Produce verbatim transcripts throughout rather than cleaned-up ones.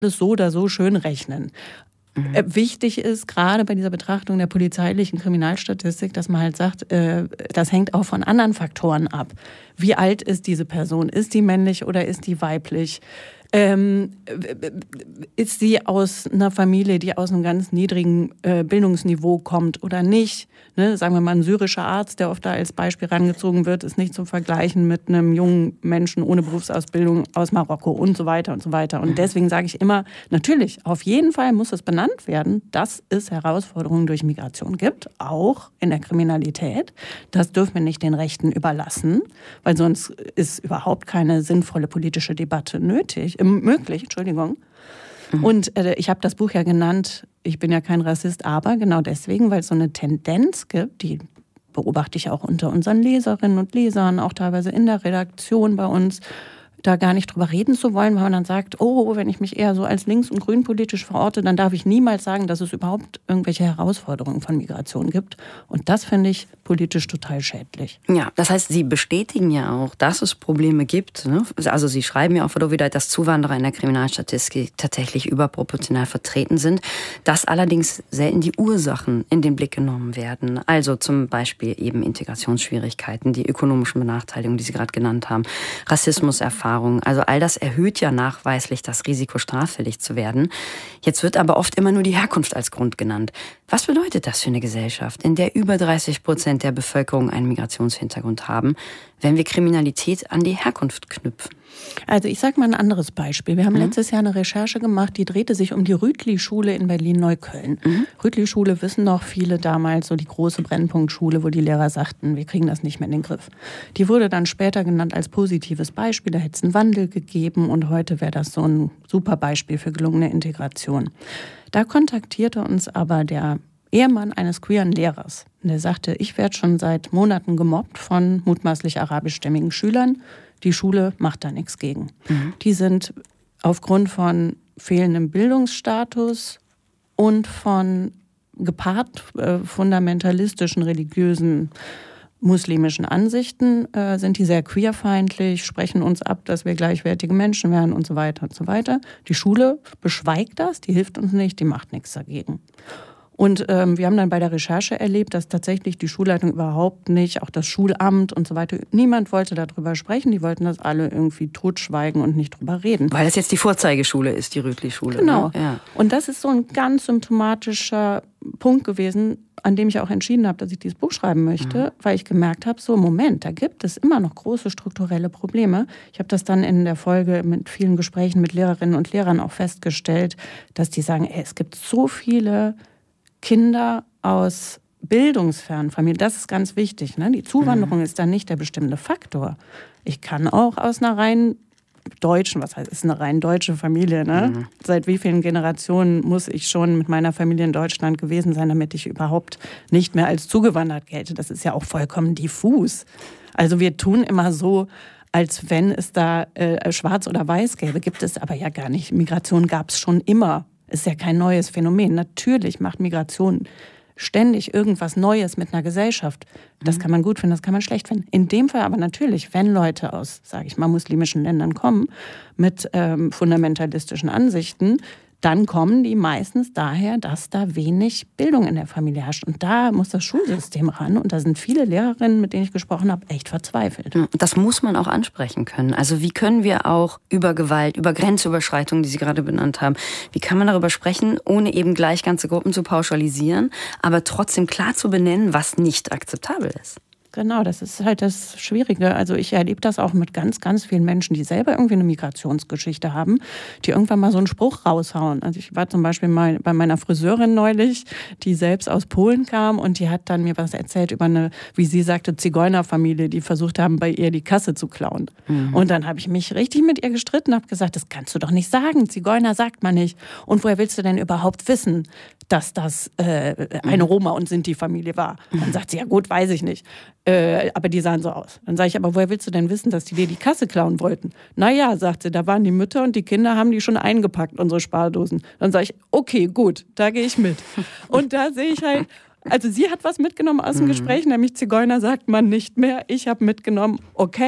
das so oder so schön rechnen. Mhm. Äh, wichtig ist gerade bei dieser Betrachtung der polizeilichen Kriminalstatistik, dass man halt sagt, äh, das hängt auch von anderen Faktoren ab. Wie alt ist diese Person? Ist die männlich oder ist die weiblich? Ähm, ist sie aus einer Familie, die aus einem ganz niedrigen äh, Bildungsniveau kommt oder nicht? Ne? Sagen wir mal, ein syrischer Arzt, der oft da als Beispiel rangezogen wird, ist nicht zu vergleichen mit einem jungen Menschen ohne Berufsausbildung aus Marokko und so weiter und so weiter. Und deswegen sage ich immer, natürlich, auf jeden Fall muss es benannt werden, dass es Herausforderungen durch Migration gibt, auch in der Kriminalität. Das dürfen wir nicht den Rechten überlassen, weil sonst ist überhaupt keine sinnvolle politische Debatte nötig. Möglich, Entschuldigung. Mhm. Und äh, ich habe das Buch ja genannt, ich bin ja kein Rassist, aber genau deswegen, weil es so eine Tendenz gibt, die beobachte ich auch unter unseren Leserinnen und Lesern, auch teilweise in der Redaktion bei uns, da gar nicht drüber reden zu wollen, weil man dann sagt, oh, wenn ich mich eher so als links- und grünpolitisch verorte, dann darf ich niemals sagen, dass es überhaupt irgendwelche Herausforderungen von Migration gibt. Und das finde ich politisch total schädlich. Ja, das heißt, Sie bestätigen ja auch, dass es Probleme gibt. Ne? Also Sie schreiben ja auch wieder, dass Zuwanderer in der Kriminalstatistik tatsächlich überproportional vertreten sind, dass allerdings selten die Ursachen in den Blick genommen werden. Also zum Beispiel eben Integrationsschwierigkeiten, die ökonomischen Benachteiligungen, die Sie gerade genannt haben, Rassismuserfahrungen. Also all das erhöht ja nachweislich das Risiko, straffällig zu werden. Jetzt wird aber oft immer nur die Herkunft als Grund genannt. Was bedeutet das für eine Gesellschaft, in der über dreißig Prozent der Bevölkerung einen Migrationshintergrund haben, wenn wir Kriminalität an die Herkunft knüpfen? Also ich sage mal ein anderes Beispiel. Wir haben mhm. letztes Jahr eine Recherche gemacht, die drehte sich um die Rütli-Schule in Berlin-Neukölln. Mhm. Rütli-Schule wissen noch viele damals, so die große Brennpunktschule, wo die Lehrer sagten, wir kriegen das nicht mehr in den Griff. Die wurde dann später genannt als positives Beispiel, da hätte es einen Wandel gegeben und heute wäre das so ein super Beispiel für gelungene Integration. Da kontaktierte uns aber der Ehemann eines queeren Lehrers. Und der sagte, ich werde schon seit Monaten gemobbt von mutmaßlich arabischstämmigen Schülern. Die Schule macht da nichts gegen. Mhm. Die sind aufgrund von fehlendem Bildungsstatus und von gepaart äh, fundamentalistischen, religiösen, muslimischen Ansichten, äh, sind die sehr queerfeindlich, sprechen uns ab, dass wir gleichwertige Menschen wären und so weiter und so weiter. Die Schule beschweigt das, die hilft uns nicht, die macht nichts dagegen. Und ähm, wir haben dann bei der Recherche erlebt, dass tatsächlich die Schulleitung überhaupt nicht, auch das Schulamt und so weiter, niemand wollte darüber sprechen. Die wollten das alle irgendwie totschweigen und nicht drüber reden. Weil das jetzt die Vorzeigeschule ist, die Rütli-Schule. Genau. Ne? Ja. Und das ist so ein ganz symptomatischer Punkt gewesen, an dem ich auch entschieden habe, dass ich dieses Buch schreiben möchte, mhm. weil ich gemerkt habe, so Moment, da gibt es immer noch große strukturelle Probleme. Ich habe das dann in der Folge mit vielen Gesprächen mit Lehrerinnen und Lehrern auch festgestellt, dass die sagen, ey, es gibt so viele Kinder aus bildungsfernen Familien, das ist ganz wichtig. Ne? Die Zuwanderung mhm. ist dann nicht der bestimmende Faktor. Ich kann auch aus einer rein deutschen, was heißt, ist eine rein deutsche Familie. Ne? Mhm. Seit wie vielen Generationen muss ich schon mit meiner Familie in Deutschland gewesen sein, damit ich überhaupt nicht mehr als zugewandert gelte? Das ist ja auch vollkommen diffus. Also wir tun immer so, als wenn es da äh, schwarz oder weiß gäbe, gibt es aber ja gar nicht. Migration gab es schon immer. Ist ja kein neues Phänomen. Natürlich macht Migration ständig irgendwas Neues mit einer Gesellschaft. Das kann man gut finden, das kann man schlecht finden. In dem Fall aber natürlich, wenn Leute aus, sage ich mal, muslimischen Ländern kommen mit ähm, fundamentalistischen Ansichten, dann kommen die meistens daher, dass da wenig Bildung in der Familie herrscht. Und da muss das Schulsystem ran. Und da sind viele Lehrerinnen, mit denen ich gesprochen habe, echt verzweifelt. Das muss man auch ansprechen können. Also wie können wir auch über Gewalt, über Grenzüberschreitungen, die Sie gerade benannt haben, wie kann man darüber sprechen, ohne eben gleich ganze Gruppen zu pauschalisieren, aber trotzdem klar zu benennen, was nicht akzeptabel ist? Genau, das ist halt das Schwierige. Also ich erlebe das auch mit ganz, ganz vielen Menschen, die selber irgendwie eine Migrationsgeschichte haben, die irgendwann mal so einen Spruch raushauen. Also ich war zum Beispiel mal bei meiner Friseurin neulich, die selbst aus Polen kam und die hat dann mir was erzählt über eine, wie sie sagte, Zigeunerfamilie, die versucht haben, bei ihr die Kasse zu klauen. Mhm. Und dann habe ich mich richtig mit ihr gestritten, habe gesagt, das kannst du doch nicht sagen, Zigeuner sagt man nicht. Und woher willst du denn überhaupt wissen, dass das äh, eine Roma- und Sinti-Familie war? Dann sagt sie, ja gut, weiß ich nicht. Äh, aber die sahen so aus. Dann sage ich, aber woher willst du denn wissen, dass die dir die Kasse klauen wollten? Naja, sagt sie, da waren die Mütter und die Kinder haben die schon eingepackt, unsere Spardosen. Dann sage ich, okay, gut, da gehe ich mit. Und da sehe ich halt, also sie hat was mitgenommen aus dem Gespräch, nämlich Zigeuner sagt man nicht mehr. Ich habe mitgenommen, okay,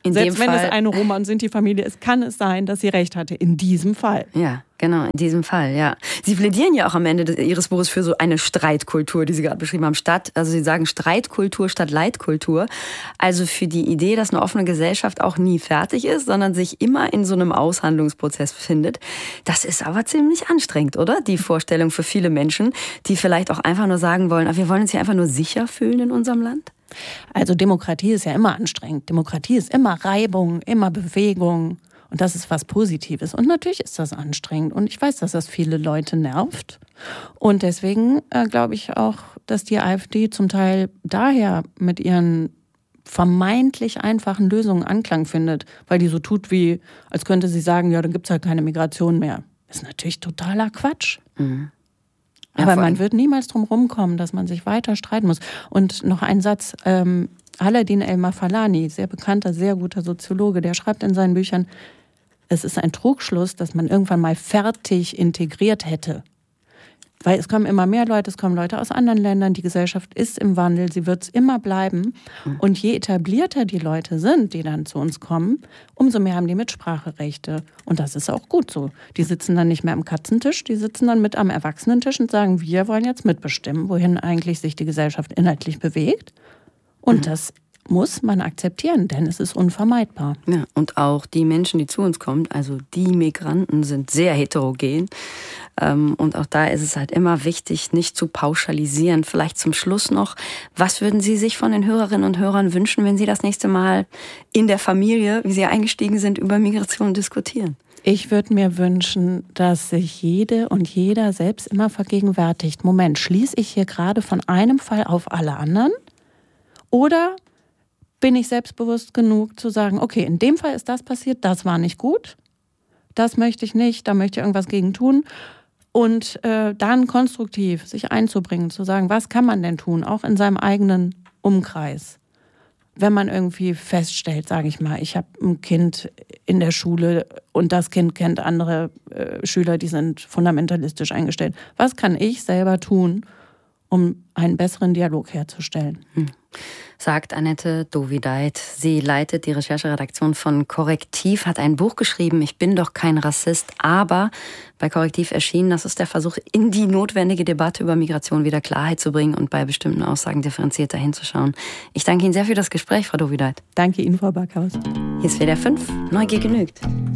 In Selbst dem wenn Fall, es eine Roma- und Sinti-Familie ist, kann es sein, dass sie recht hatte. In diesem Fall. Ja, genau, in diesem Fall, ja. Sie plädieren ja auch am Ende des, Ihres Buches für so eine Streitkultur, die Sie gerade beschrieben haben. Statt, also Sie sagen Streitkultur statt Leitkultur. Also für die Idee, dass eine offene Gesellschaft auch nie fertig ist, sondern sich immer in so einem Aushandlungsprozess befindet. Das ist aber ziemlich anstrengend, oder? Die Vorstellung für viele Menschen, die vielleicht auch einfach nur sagen wollen, wir wollen uns hier einfach nur sicher fühlen in unserem Land. Also Demokratie ist ja immer anstrengend. Demokratie ist immer Reibung, immer Bewegung. Und das ist was Positives. Und natürlich ist das anstrengend. Und ich weiß, dass das viele Leute nervt. Und deswegen äh, glaube ich auch, dass die AfD zum Teil daher mit ihren vermeintlich einfachen Lösungen Anklang findet. Weil die so tut, wie als könnte sie sagen, ja, dann gibt es halt keine Migration mehr. Das ist natürlich totaler Quatsch. Mhm. Ja, aber man wird niemals drum rumkommen, dass man sich weiter streiten muss. Und noch ein Satz, ähm, Aladin El-Mafalani, sehr bekannter, sehr guter Soziologe, der schreibt in seinen Büchern, es ist ein Trugschluss, dass man irgendwann mal fertig integriert hätte. Weil es kommen immer mehr Leute, es kommen Leute aus anderen Ländern, die Gesellschaft ist im Wandel, sie wird es immer bleiben. Und je etablierter die Leute sind, die dann zu uns kommen, umso mehr haben die Mitspracherechte. Und das ist auch gut so. Die sitzen dann nicht mehr am Katzentisch, die sitzen dann mit am Erwachsenentisch und sagen, wir wollen jetzt mitbestimmen, wohin eigentlich sich die Gesellschaft inhaltlich bewegt. Und mhm. das muss man akzeptieren, denn es ist unvermeidbar. Ja, und auch die Menschen, die zu uns kommen, also die Migranten, sind sehr heterogen. Und auch da ist es halt immer wichtig, nicht zu pauschalisieren. Vielleicht zum Schluss noch, was würden Sie sich von den Hörerinnen und Hörern wünschen, wenn Sie das nächste Mal in der Familie, wie Sie eingestiegen sind, über Migration diskutieren? Ich würde mir wünschen, dass sich jede und jeder selbst immer vergegenwärtigt, Moment, schließe ich hier gerade von einem Fall auf alle anderen? Oder bin ich selbstbewusst genug zu sagen, okay, in dem Fall ist das passiert, das war nicht gut, das möchte ich nicht, da möchte ich irgendwas gegen tun. Und äh, dann konstruktiv sich einzubringen, zu sagen, was kann man denn tun, auch in seinem eigenen Umkreis. Wenn man irgendwie feststellt, sage ich mal, ich habe ein Kind in der Schule und das Kind kennt andere äh, Schüler, die sind fundamentalistisch eingestellt. Was kann ich selber tun, um einen besseren Dialog herzustellen? Hm. Sagt Annette Dovideit. Sie leitet die Rechercheredaktion von Korrektiv, hat ein Buch geschrieben, Ich bin doch kein Rassist, aber bei Korrektiv erschienen. Das ist der Versuch, in die notwendige Debatte über Migration wieder Klarheit zu bringen und bei bestimmten Aussagen differenzierter hinzuschauen. Ich danke Ihnen sehr für das Gespräch, Frau Dovideit. Danke Ihnen, Frau Backhaus. Hier ist W D R fünf, Neugier genügt.